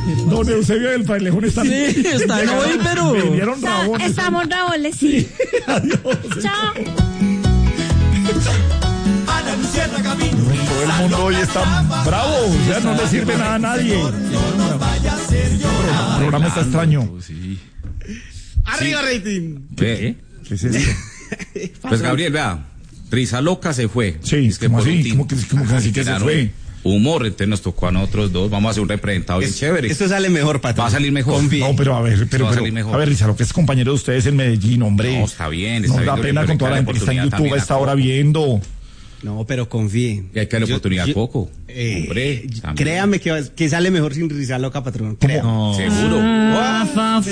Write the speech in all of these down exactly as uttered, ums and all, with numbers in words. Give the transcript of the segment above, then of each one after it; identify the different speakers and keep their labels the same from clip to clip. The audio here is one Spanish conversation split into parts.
Speaker 1: Don Eusebio del Frailejón está...
Speaker 2: Sí, están hoy, pero...
Speaker 1: Vinieron rabones.
Speaker 3: Estamos rabones, sí.
Speaker 1: Adiós.
Speaker 3: Chao.
Speaker 1: Todo el mundo hoy está bravo, o sea, no le sirve nada a nadie. El programa está extraño.
Speaker 4: Arriba, rating.
Speaker 5: ¿Qué?
Speaker 1: ¿Qué es eso?
Speaker 5: Pues Gabriel, vea, Risa Loca se fue.
Speaker 1: Sí,
Speaker 5: es que
Speaker 1: ¿cómo
Speaker 5: por
Speaker 1: así?
Speaker 5: un tiempo-
Speaker 1: ¿Cómo que, cómo que así que se
Speaker 5: Claro,
Speaker 1: fue?
Speaker 5: Humor, entonces nos tocó a nosotros dos. Vamos a hacer un representado bien chévere.
Speaker 4: Esto sale mejor, patrón.
Speaker 5: Va a salir mejor.
Speaker 4: Confíe.
Speaker 1: No, pero a ver, pero,
Speaker 5: Va a
Speaker 1: pero
Speaker 5: salir mejor.
Speaker 1: a ver, Rizalo, que es compañero de ustedes en Medellín, hombre.
Speaker 5: No, está bien, está
Speaker 1: Nos da
Speaker 5: bien,
Speaker 1: pena
Speaker 5: pero
Speaker 1: con toda la
Speaker 5: hay
Speaker 1: gente que está en
Speaker 5: oportunidad
Speaker 1: YouTube a
Speaker 5: también
Speaker 1: esta
Speaker 5: a
Speaker 1: hora
Speaker 5: Coco.
Speaker 1: viendo.
Speaker 4: No, pero confíe.
Speaker 5: Y hay que darle
Speaker 4: Yo-
Speaker 5: oportunidad
Speaker 4: yo-
Speaker 5: a Coco.
Speaker 4: Eh,
Speaker 5: Hombre, también.
Speaker 4: créame que, va- que sale mejor sin Risa Loca, patrón. Créame.
Speaker 5: Seguro.
Speaker 4: No,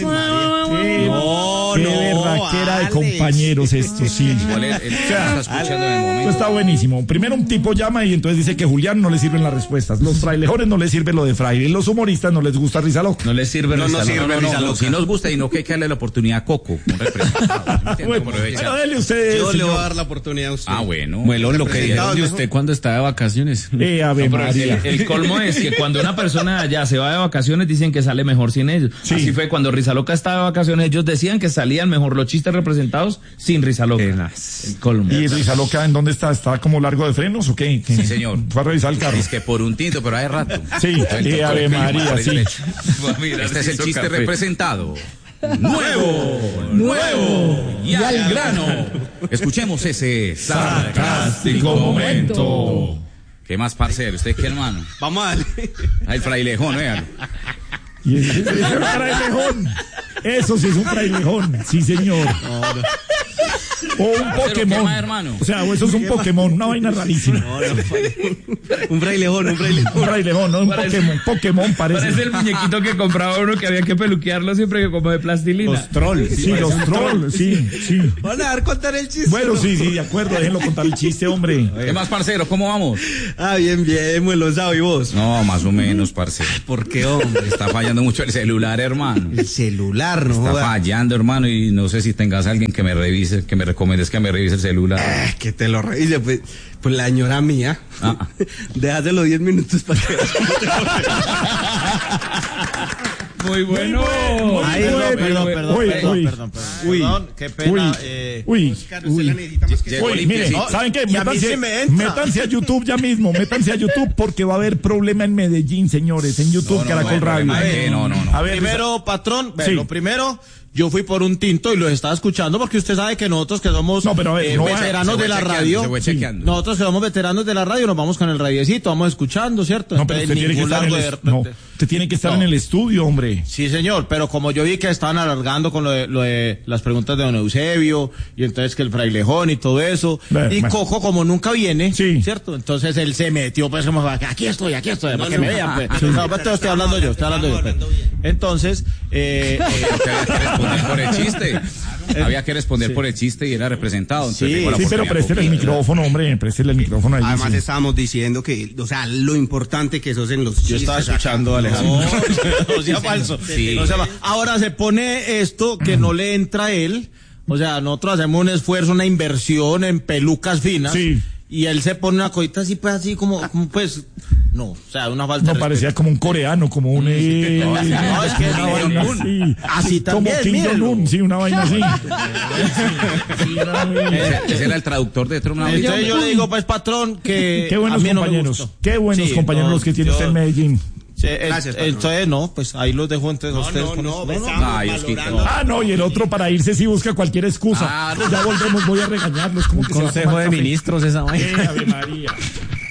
Speaker 1: Qué
Speaker 4: no,
Speaker 1: berraquera de
Speaker 4: Alex.
Speaker 1: compañeros esto, sí.
Speaker 5: Igual él, él está escuchando en el
Speaker 1: Esto
Speaker 5: momento.
Speaker 1: está buenísimo. Primero un tipo llama y entonces dice que Julián no le sirven las respuestas. Los frailejones no les sirve lo de fraile. Los humoristas no les gusta Risa Loca.
Speaker 5: No le sirve
Speaker 4: No, no
Speaker 5: Risa
Speaker 4: sirve
Speaker 5: Loca. No, no,
Speaker 4: Risa
Speaker 5: no,
Speaker 4: Loca.
Speaker 5: si nos gusta y no que hay que darle la oportunidad a Coco, un representado. ¿Me entiende?
Speaker 1: Bueno,
Speaker 5: Aprovecha.
Speaker 1: bueno, dele usted,
Speaker 4: Yo le
Speaker 1: señor.
Speaker 4: voy a dar la oportunidad a usted.
Speaker 5: Ah, bueno.
Speaker 6: Muelón, lo que
Speaker 4: Representado
Speaker 6: dijeron de
Speaker 4: mejor.
Speaker 6: usted cuando está de vacaciones.
Speaker 1: Eh, Ave
Speaker 2: Pero el,
Speaker 1: María.
Speaker 2: el colmo es que cuando una persona allá se va de vacaciones dicen que sale mejor sin ellos.
Speaker 1: Sí.
Speaker 2: Así fue cuando Risa Loca estaba de vacaciones, ellos decían que salían mejor los chistes representados sin Risa Loca. El colmo.
Speaker 1: ¿Y Risa Loca en dónde está? ¿Está como largo de frenos o qué? ¿Qué?
Speaker 5: Sí, señor.
Speaker 1: Fue a revisar el carro.
Speaker 5: Es que por un tinto, pero hay rato.
Speaker 1: Sí, eh, Ave María, sí.
Speaker 5: Este es el chiste representado. Nuevo, nuevo y al grano. Escuchemos ese sarcástico momento. ¿Qué más, parcero? ¿Usted qué, hermano?
Speaker 4: Vamos a darle.
Speaker 5: Ah, el frailejón, véalo.
Speaker 1: Y ese, ese es un frailejón. Eso sí es un frailejón. Sí, señor. O un
Speaker 5: ¿qué
Speaker 1: Pokémon.
Speaker 5: más, hermano?
Speaker 1: O sea, o eso es un Pokémon, una vaina rarísima.
Speaker 4: No, no, un frailejón, un
Speaker 1: Un
Speaker 4: frailejón.
Speaker 1: frailejón, no un
Speaker 2: Parece-
Speaker 1: Pokémon. Pokémon parece.
Speaker 2: Parece el muñequito que compraba uno que había que peluquearlo siempre que como de plastilina.
Speaker 1: Los trolls. Sí, los trolls, sí, sí.
Speaker 4: Van a dar contar el chiste.
Speaker 1: Bueno, sí, sí, de acuerdo, déjenlo contar el chiste, hombre.
Speaker 5: ¿Qué más, parcero? ¿Cómo vamos?
Speaker 4: Ah, bien, bien, Muelón, ¿y vos?
Speaker 5: No, más o menos, parcero.
Speaker 4: ¿Por qué, hombre?
Speaker 5: Está fallando mucho el celular, hermano.
Speaker 4: El celular, no
Speaker 5: Está
Speaker 4: joda.
Speaker 5: fallando, hermano, y no sé si tengas a alguien que me revise, que me recomiendes que me revise el celular.
Speaker 4: Ah, que te lo revise, pues, pues la señora mía.
Speaker 5: Ah.
Speaker 4: Déjaselo diez minutos para que veas cómo te lo
Speaker 2: Muy bueno.
Speaker 1: Muy
Speaker 6: Ay, no,
Speaker 1: bueno.
Speaker 6: perdón, perdón,
Speaker 1: Uy,
Speaker 6: perdón,
Speaker 1: uy.
Speaker 6: perdón, perdón.
Speaker 1: Uy.
Speaker 6: Perdón, qué pena.
Speaker 1: Uy,
Speaker 6: eh,
Speaker 1: uy,
Speaker 4: Oscar, usted la
Speaker 1: uy.
Speaker 4: necesita más que
Speaker 5: Llegó
Speaker 1: Uy, mire,
Speaker 5: limpiecito.
Speaker 1: ¿saben qué?
Speaker 4: Y a mí
Speaker 1: Métanse,
Speaker 4: sí me entra.
Speaker 1: métanse a YouTube ya mismo, métanse a YouTube porque va a haber problema en Medellín, señores, en YouTube,
Speaker 5: No, no,
Speaker 1: Caracol
Speaker 5: no,
Speaker 1: Radio.
Speaker 5: problema de qué, no, no, no.
Speaker 1: A ver,
Speaker 6: primero, patrón, ve,
Speaker 1: Sí.
Speaker 6: lo primero, yo fui por un tinto y los estaba escuchando porque usted sabe que nosotros que somos
Speaker 1: No, pero a ver,
Speaker 6: eh,
Speaker 1: no,
Speaker 6: veteranos
Speaker 5: se fue
Speaker 6: de la
Speaker 5: chequeando,
Speaker 6: radio,
Speaker 5: se fue
Speaker 6: sí,
Speaker 5: chequeando.
Speaker 6: nosotros que somos veteranos de la radio nos vamos con el radiecito, vamos escuchando, ¿cierto?
Speaker 1: no, pero
Speaker 6: Entonces,
Speaker 1: usted tiene que
Speaker 6: ningún
Speaker 1: estar en el,
Speaker 6: largo
Speaker 1: est- no,
Speaker 6: de-
Speaker 1: usted tiene que estar
Speaker 6: No.
Speaker 1: en el estudio, hombre.
Speaker 6: Sí, señor, pero como yo vi que estaban alargando con lo de, lo de las preguntas de don Eusebio, y entonces que el frailejón y todo eso,
Speaker 1: Bueno,
Speaker 6: y
Speaker 1: bueno.
Speaker 6: Coco como nunca viene,
Speaker 1: Sí.
Speaker 6: ¿cierto? Entonces él se metió, pues como, aquí estoy, aquí estoy, para que me vean, pues. No, pues, estoy hablando yo, estoy hablando yo. pues. Entonces, eh, eh,
Speaker 5: Porque había que responder por el chiste. Había que responder por el chiste y era representado. Entonces
Speaker 6: Sí,
Speaker 5: llegó la
Speaker 1: Sí, pero
Speaker 5: oportunidad.
Speaker 1: préstele el micrófono, hombre, préstele el micrófono ahí.
Speaker 4: Además
Speaker 1: sí.
Speaker 4: estábamos diciendo que, o sea, lo importante que sos en los chistes.
Speaker 6: yo estaba
Speaker 4: acá.
Speaker 6: escuchando a Alejandro. No, no sea falso.
Speaker 5: Sí.
Speaker 6: No sea fa- Ahora se pone esto que no le entra a él. O sea, nosotros hacemos un esfuerzo, una inversión en pelucas finas.
Speaker 1: Sí.
Speaker 6: Y él se pone una cosita así, pues así como, como, pues, no, o sea, una falta
Speaker 1: No,
Speaker 6: de
Speaker 1: parecía
Speaker 6: respeto.
Speaker 1: como un coreano, como un... eh,
Speaker 6: No, es que
Speaker 1: una
Speaker 6: Kim
Speaker 1: vaina
Speaker 5: Jong-un.
Speaker 1: así.
Speaker 6: Así también,
Speaker 1: Como Kim
Speaker 6: mírelo.
Speaker 1: Jong-un, sí, una vaina así.
Speaker 5: Ese, ese era el traductor de Trump.
Speaker 6: Entonces yo le digo, pues, patrón, que
Speaker 1: Qué buenos
Speaker 6: a mí no me
Speaker 1: compañeros,
Speaker 6: gustó.
Speaker 1: qué buenos
Speaker 6: Sí,
Speaker 1: compañeros
Speaker 6: no,
Speaker 1: los que tiene
Speaker 6: yo-
Speaker 1: usted en Medellín.
Speaker 6: Sí, eh,
Speaker 4: Gracias, patrón.
Speaker 6: entonces, no, pues ahí los dejo entonces a
Speaker 4: No,
Speaker 6: ustedes.
Speaker 4: no,
Speaker 6: con
Speaker 4: no,
Speaker 6: eso.
Speaker 4: estamos
Speaker 5: Ay, Osquito.
Speaker 4: valorando.
Speaker 1: Ah, no, y el otro para irse sí busca cualquier excusa.
Speaker 5: Ah, no.
Speaker 1: Ya volvemos, voy a regañarlos. Como que se va a
Speaker 6: Consejo
Speaker 1: tomar
Speaker 6: de
Speaker 1: café.
Speaker 6: ministros esa vaina.
Speaker 1: Eh, Ave María.